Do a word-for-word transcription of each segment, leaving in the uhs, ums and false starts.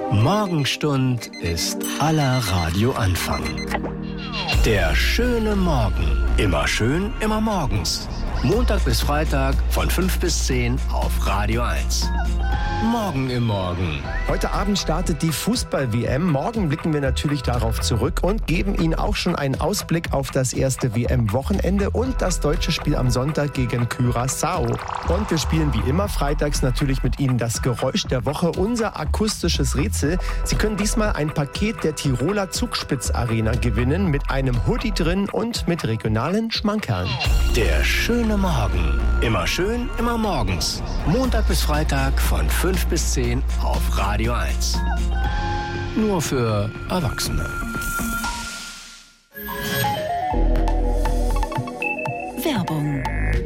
Morgenstund ist aller Radioanfang. Der schöne Morgen. Immer schön, immer morgens. Montag bis Freitag von fünf bis zehn auf Radio eins. Morgen im Morgen. Heute Abend startet die Fußball-W M. Morgen blicken wir natürlich darauf zurück und geben Ihnen auch schon einen Ausblick auf das erste W M-Wochenende und das deutsche Spiel am Sonntag gegen Curaçao. Und wir spielen wie immer freitags natürlich mit Ihnen das Geräusch der Woche, unser akustisches Rätsel. Sie können diesmal ein Paket der Tiroler Zugspitz-Arena gewinnen mit einem Hoodie drin und mit regionalen Schmankerln. Der schöne Morgen. Immer schön, immer morgens. Montag bis Freitag von fünf bis zehn auf Radio eins. Nur für Erwachsene. Werbung.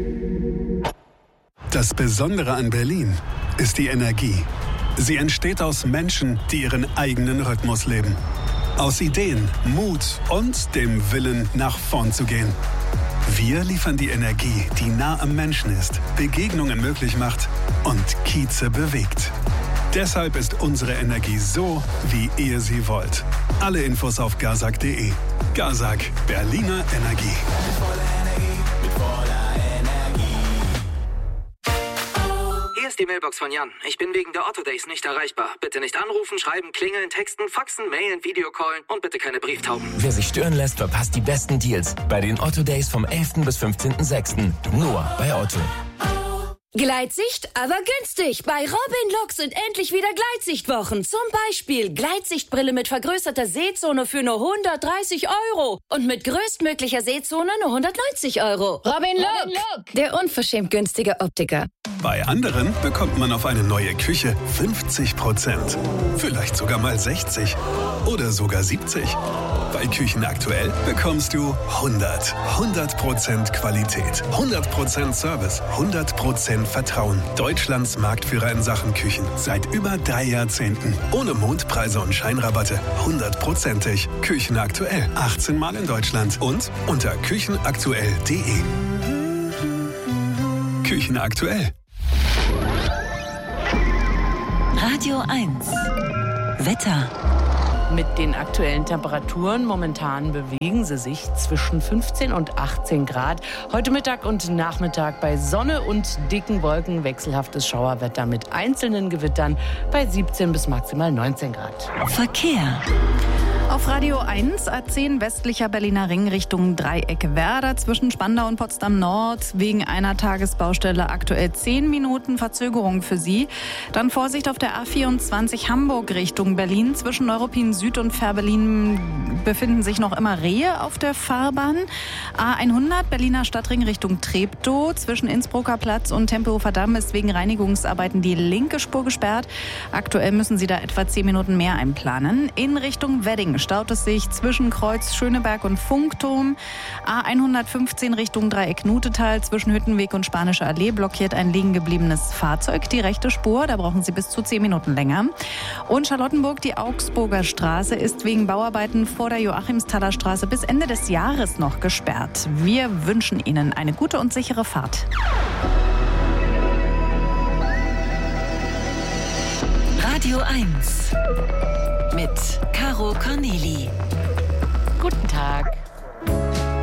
Das Besondere an Berlin ist die Energie. Sie entsteht aus Menschen, die ihren eigenen Rhythmus leben. Aus Ideen, Mut und dem Willen, nach vorn zu gehen. Wir liefern die Energie, die nah am Menschen ist, Begegnungen möglich macht und Kieze bewegt. Deshalb ist unsere Energie so, wie ihr sie wollt. Alle Infos auf gazak punkt de. Gazak, Berliner Energie. Hier ist die Mailbox von Jan. Ich bin wegen der Otto Days nicht erreichbar. Bitte nicht anrufen, schreiben, klingeln, texten, faxen, mailen, Videocallen und bitte keine Brieftauben. Wer sich stören lässt, verpasst die besten Deals bei den Otto Days vom elften bis fünfzehnten sechsten Nur bei Otto. Gleitsicht, aber günstig. Bei Robin Lux sind endlich wieder Gleitsichtwochen. Zum Beispiel Gleitsichtbrille mit vergrößerter Sehzone für nur hundertdreißig Euro. Und mit größtmöglicher Sehzone nur hundertneunzig Euro. Robin Lux, der unverschämt günstige Optiker. Bei anderen bekommt man auf eine neue Küche fünfzig Prozent. Vielleicht sogar mal sechzig. Oder sogar siebzig. Bei Küchen aktuell bekommst du hundert. hundert Prozent Qualität, hundert Prozent Service, hundert Prozent Vertrauen. Deutschlands Marktführer in Sachen Küchen. Seit über drei Jahrzehnten. Ohne Mondpreise und Scheinrabatte. hundertprozentig. Küchen aktuell. achtzehn Mal in Deutschland. Und unter küchenaktuell punkt de. Küchen aktuell. Radio eins. Wetter. Mit den aktuellen Temperaturen momentan bewegen sie sich zwischen fünfzehn und achtzehn Grad. Heute Mittag und Nachmittag bei Sonne und dicken Wolken wechselhaftes Schauerwetter mit einzelnen Gewittern bei siebzehn bis maximal neunzehn Grad. Verkehr. Auf Radio eins, A zehn westlicher Berliner Ring Richtung Dreieck Werder zwischen Spandau und Potsdam Nord. Wegen einer Tagesbaustelle aktuell zehn Minuten Verzögerung für Sie. Dann Vorsicht auf der A vierundzwanzig Hamburg Richtung Berlin. Zwischen Neuruppin Süd und Fährberlin befinden sich noch immer Rehe auf der Fahrbahn. A hundert Berliner Stadtring Richtung Treptow. Zwischen Innsbrucker Platz und Tempelhofer Damm ist wegen Reinigungsarbeiten die linke Spur gesperrt. Aktuell müssen Sie da etwa zehn Minuten mehr einplanen. In Richtung Wedding staut es sich zwischen Kreuz Schöneberg und Funkturm. A hundertfünfzehn Richtung Dreieck Nutetal zwischen Hüttenweg und Spanische Allee blockiert ein liegen gebliebenes Fahrzeug die rechte Spur. Da brauchen Sie bis zu zehn Minuten länger. Und Charlottenburg, die Augsburger Straße, ist wegen Bauarbeiten vor der Joachimsthaler Straße bis Ende des Jahres noch gesperrt. Wir wünschen Ihnen eine gute und sichere Fahrt. Radio eins. Mit Caro Corneli. Guten Tag.